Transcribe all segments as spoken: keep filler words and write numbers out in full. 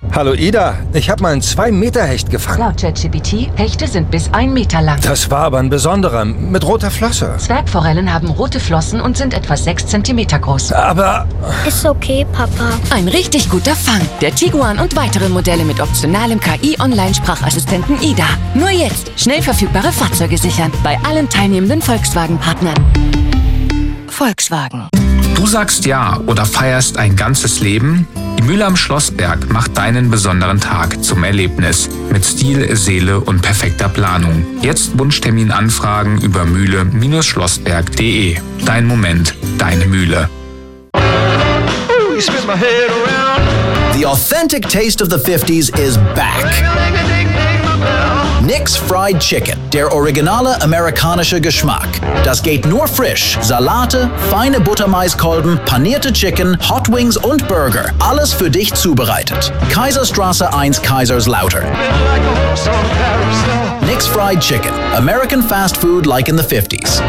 Hallo Ida, ich habe mal einen zwei Meter Hecht gefangen. Laut ChatGPT, Hechte sind bis ein Meter lang. Das war aber ein besonderer, mit roter Flosse. Zwergforellen haben rote Flossen und sind etwa sechs Zentimeter groß. Aber... Ist okay, Papa. Ein richtig guter Fang. Der Tiguan und weitere Modelle mit optionalem K I-Online-Sprachassistenten Ida. Nur jetzt schnell verfügbare Fahrzeuge sichern. Bei allen teilnehmenden Volkswagen-Partnern. Volkswagen. Du sagst ja oder feierst ein ganzes Leben? Die Mühle am Schlossberg macht deinen besonderen Tag zum Erlebnis. Mit Stil, Seele und perfekter Planung. Jetzt Wunschtermin anfragen über mühle Schlossberg punkt de. Dein Moment, deine Mühle. The authentic taste of the fifties is back. Nick's Fried Chicken, der originale amerikanische Geschmack. Das geht nur frisch. Salate, feine Buttermaiskolben, panierte Chicken, Hot Wings und Burger. Alles für dich zubereitet. Kaiserstraße eins, Kaiserslautern. Nick's Fried Chicken. American fast food like in the fifties.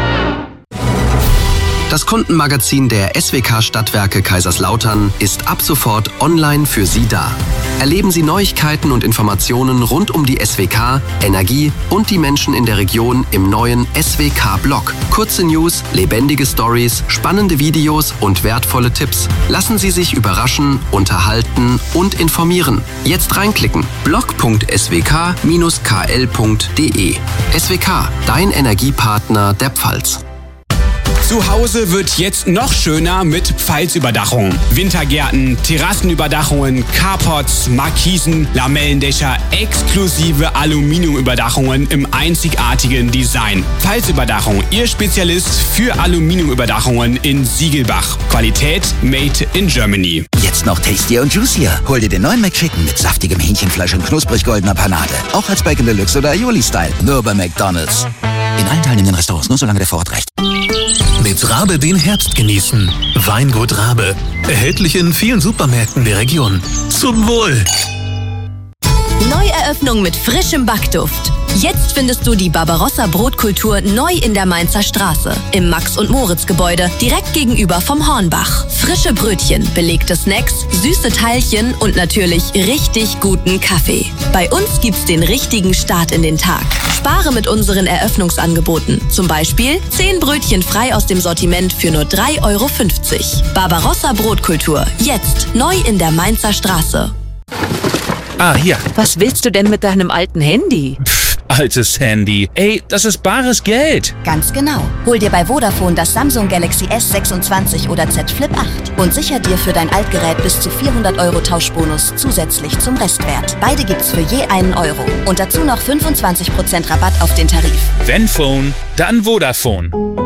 Das Kundenmagazin der S W K Stadtwerke Kaiserslautern ist ab sofort online für Sie da. Erleben Sie Neuigkeiten und Informationen rund um die S W K, Energie und die Menschen in der Region im neuen S W K-Blog. Kurze News, lebendige Stories, spannende Videos und wertvolle Tipps. Lassen Sie sich überraschen, unterhalten und informieren. Jetzt reinklicken. blog punkt s w k dash k l punkt de. S W K, dein Energiepartner der Pfalz. Zu Hause wird jetzt noch schöner mit Pfalzüberdachung. Wintergärten, Terrassenüberdachungen, Carports, Markisen, Lamellendächer, exklusive Aluminiumüberdachungen im einzigartigen Design. Pfalzüberdachung, Ihr Spezialist für Aluminiumüberdachungen in Siegelbach. Qualität made in Germany. Jetzt noch tastier und juicier. Hol dir den neuen McChicken mit saftigem Hähnchenfleisch und knusprig goldener Panade. Auch als Bacon Deluxe oder Aioli-Style. Nur bei McDonald's. In allen teilnehmenden Restaurants, nur solange der Vorrat reicht. Mit Rabe den Herbst genießen. Weingut Rabe. Erhältlich in vielen Supermärkten der Region. Zum Wohl! Neueröffnung mit frischem Backduft. Jetzt findest du die Barbarossa Brotkultur neu in der Mainzer Straße. Im Max-und-Moritz-Gebäude, direkt gegenüber vom Hornbach. Frische Brötchen, belegte Snacks, süße Teilchen und natürlich richtig guten Kaffee. Bei uns gibt's den richtigen Start in den Tag. Spare mit unseren Eröffnungsangeboten. Zum Beispiel zehn Brötchen frei aus dem Sortiment für nur drei Euro fünfzig. Barbarossa Brotkultur, jetzt neu in der Mainzer Straße. Ah, hier. Was willst du denn mit deinem alten Handy? Pff, altes Handy. Ey, das ist bares Geld. Ganz genau. Hol dir bei Vodafone das Samsung Galaxy S sechsundzwanzig oder Z Flip acht und sicher dir für dein Altgerät bis zu vierhundert Euro Tauschbonus zusätzlich zum Restwert. Beide gibt's für je einen Euro. Und dazu noch fünfundzwanzig Prozent Rabatt auf den Tarif. Wenn Phone, dann Vodafone.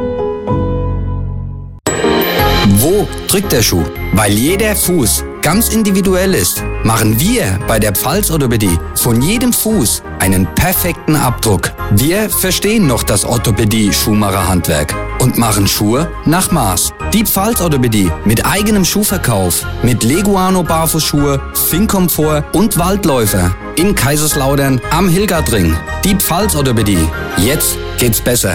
Wo drückt der Schuh? Weil jeder Fuß ganz individuell ist, machen wir bei der Pfalz-Orthopädie von jedem Fuß einen perfekten Abdruck. Wir verstehen noch das Orthopädie-Schuhmacherhandwerk und machen Schuhe nach Maß. Die Pfalz-Orthopädie mit eigenem Schuhverkauf, mit Leguano-Barfußschuhe, Finnkomfort und Waldläufer in Kaiserslautern am Hilgertring. Die Pfalz-Orthopädie. Jetzt geht's besser.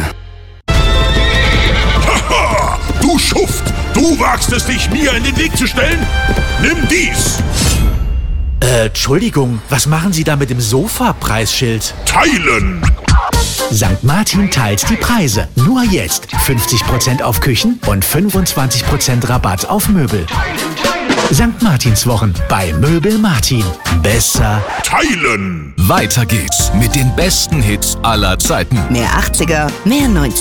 Haha, du Schuft! Du wagst es, dich mir in den Weg zu stellen? Nimm dies! Äh, Entschuldigung, was machen Sie da mit dem Sofa-Preisschild? Teilen! Sankt Martin teilt die Preise. Nur jetzt fünfzig Prozent auf Küchen und fünfundzwanzig Prozent Rabatt auf Möbel. Sankt Martinswochen bei Möbel Martin. Besser teilen! Weiter geht's mit den besten Hits aller Zeiten. Mehr achtziger, mehr neunziger.